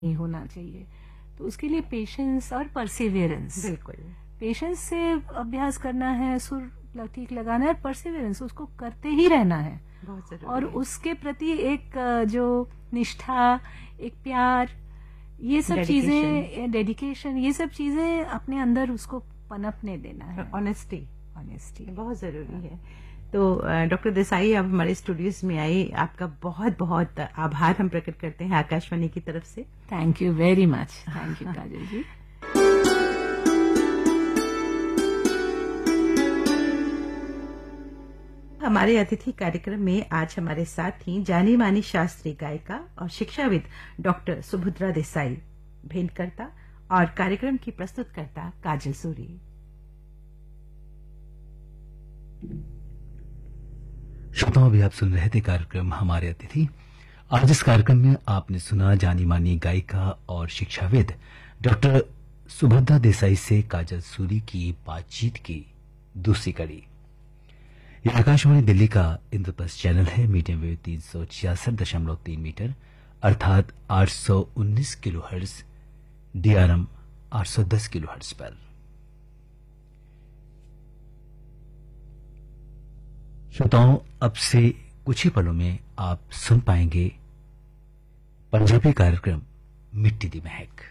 नहीं होना चाहिए। तो उसके लिए पेशेंस और परसिवियरेंस, बिल्कुल पेशेंस से अभ्यास करना है, सुर ठीक लगाना है, परसिवियरेंस उसको करते ही रहना है। बहुत जरूरी और है। उसके प्रति एक जो निष्ठा, एक प्यार, ये सब चीजें, डेडिकेशन, ये सब चीजें अपने अंदर उसको पनपने देना है। ऑनेस्टी बहुत जरूरी है। तो डॉक्टर देसाई, आप हमारे स्टूडियोज में आई, आपका बहुत बहुत आभार हम प्रकट करते हैं आकाशवाणी की तरफ से। Thank you very much. Thank you काजल जी। हमारे अतिथि कार्यक्रम में आज हमारे साथ थी जानी मानी शास्त्रीय गायिका और शिक्षाविद डॉक्टर सुभद्रा देसाई, भेंटकर्ता और कार्यक्रम की प्रस्तुतकर्ता काजल सूरी। श्रोताओं, अभी आप सुन रहे थे कार्यक्रम हमारे अतिथि। आज इस कार्यक्रम में आपने सुना जानी मानी गायिका और शिक्षाविद डॉक्टर सुभद्रा देसाई से काजल सूरी की बातचीत की दूसरी कड़ी। यह आकाशवाणी दिल्ली का इंद्रप्रस्थ चैनल है, मीडियम वेव 366.3 मीटर अर्थात 819 किलोहर्ट्ज, डीआरएम 810 किलोहर्ट्ज पर। श्रोताओं, अब से कुछ ही पलों में आप सुन पाएंगे पंजाबी कार्यक्रम मिट्टी दी महक।